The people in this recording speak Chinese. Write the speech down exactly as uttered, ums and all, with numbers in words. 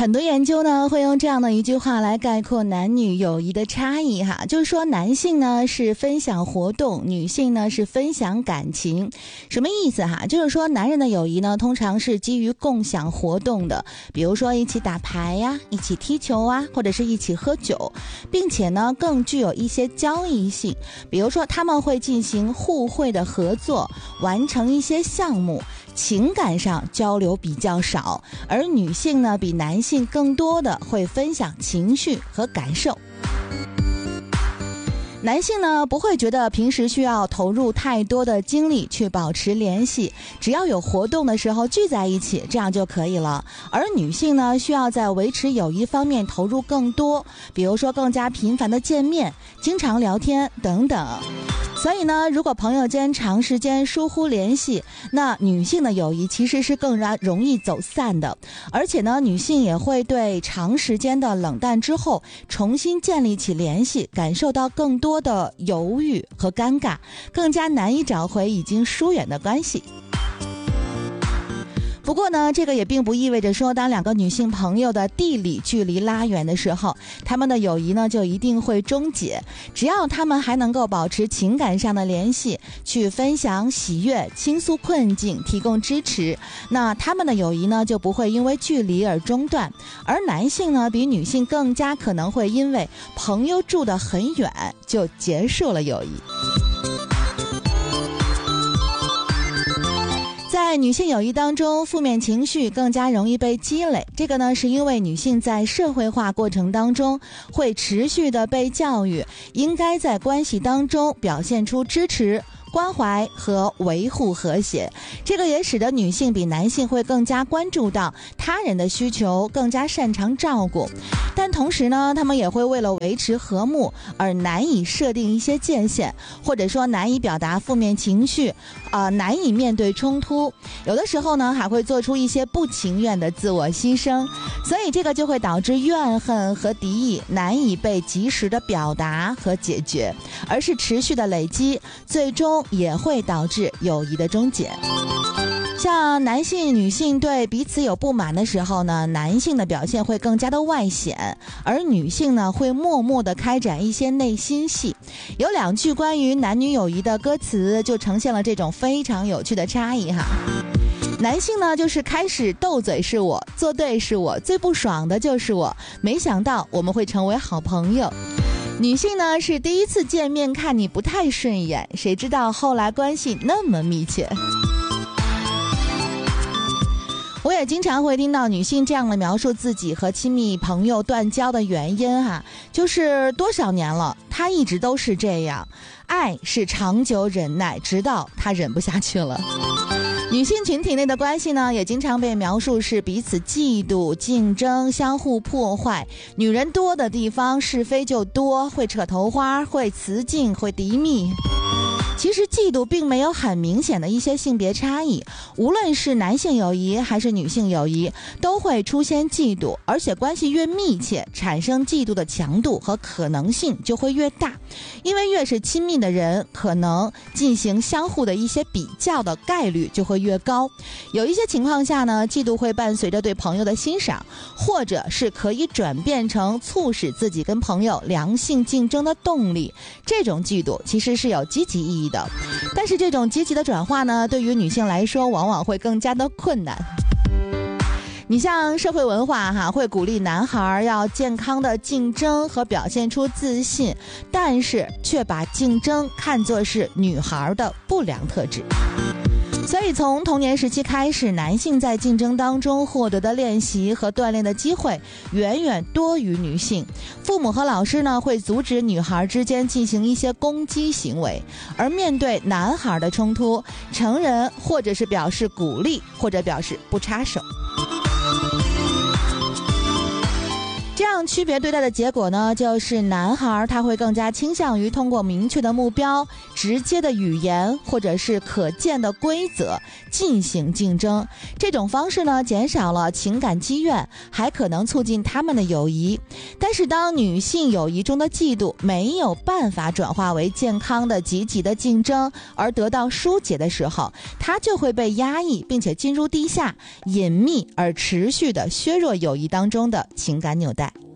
很多研究呢会用这样的一句话来概括男女友谊的差异哈，就是说男性呢是分享活动，女性呢是分享感情。什么意思哈？就是说男人的友谊呢通常是基于共享活动的，比如说一起打牌呀，一起踢球啊，或者是一起喝酒，并且呢更具有一些交易性，比如说他们会进行互惠的合作，完成一些项目，情感上交流比较少，而女性呢比男性更多的会分享情绪和感受。男性呢不会觉得平时需要投入太多的精力去保持联系，只要有活动的时候聚在一起，这样就可以了。而女性呢需要在维持友谊方面投入更多，比如说更加频繁的见面，经常聊天等等。所以呢，如果朋友间长时间疏忽联系，那女性的友谊其实是更容易走散的。而且呢，女性也会对长时间的冷淡之后重新建立起联系，感受到更多的犹豫和尴尬，更加难以找回已经疏远的关系。不过呢，这个也并不意味着说，当两个女性朋友的地理距离拉远的时候，她们的友谊呢就一定会终结。只要她们还能够保持情感上的联系，去分享喜悦、倾诉困境、提供支持，那她们的友谊呢就不会因为距离而中断。而男性呢，比女性更加可能会因为朋友住得很远就结束了友谊。在女性友谊当中，负面情绪更加容易被积累，这个呢是因为女性在社会化过程当中会持续的被教育，应该在关系当中表现出支持、关怀和维护和谐，这个也使得女性比男性会更加关注到他人的需求，更加擅长照顾。但同时呢，他们也会为了维持和睦而难以设定一些界限，或者说难以表达负面情绪，呃，难以面对冲突，有的时候呢还会做出一些不情愿的自我牺牲，所以这个就会导致怨恨和敌意难以被及时的表达和解决，而是持续的累积，最终也会导致友谊的终结。像男性、女性对彼此有不满的时候呢，男性的表现会更加的外显，而女性呢会默默的开展一些内心戏。有两句关于男女友谊的歌词就呈现了这种非常有趣的差异哈。男性呢就是开始斗嘴是我，做对是我，最不爽的就是我，没想到我们会成为好朋友。女性呢是第一次见面看你不太顺眼，谁知道后来关系那么密切。我也经常会听到女性这样的描述自己和亲密朋友断交的原因哈，就是多少年了，她一直都是这样，爱是长久忍耐，直到她忍不下去了。女性群体内的关系呢，也经常被描述是彼此嫉妒、竞争、相互破坏。女人多的地方是非就多，会扯头花，会雌竞，会敌密。其实嫉妒并没有很明显的一些性别差异，无论是男性友谊还是女性友谊都会出现嫉妒，而且关系越密切，产生嫉妒的强度和可能性就会越大，因为越是亲密的人，可能进行相互的一些比较的概率就会越高。有一些情况下呢，嫉妒会伴随着对朋友的欣赏，或者是可以转变成促使自己跟朋友良性竞争的动力，这种嫉妒其实是有积极意义的。但是这种积极的转化呢，对于女性来说往往会更加的困难。你像社会文化哈，会鼓励男孩要健康的竞争和表现出自信，但是却把竞争看作是女孩的不良特质。所以从童年时期开始，男性在竞争当中获得的练习和锻炼的机会远远多于女性。父母和老师呢会阻止女孩之间进行一些攻击行为，而面对男孩的冲突，成人或者是表示鼓励，或者表示不插手。这样样区别对待的结果呢，就是男孩他会更加倾向于通过明确的目标、直接的语言或者是可见的规则进行竞争。这种方式呢，减少了情感积怨，还可能促进他们的友谊。但是当女性友谊中的嫉妒没有办法转化为健康的积极的竞争而得到疏解的时候，它就会被压抑，并且进入地下隐秘而持续的削弱友谊当中的情感纽带。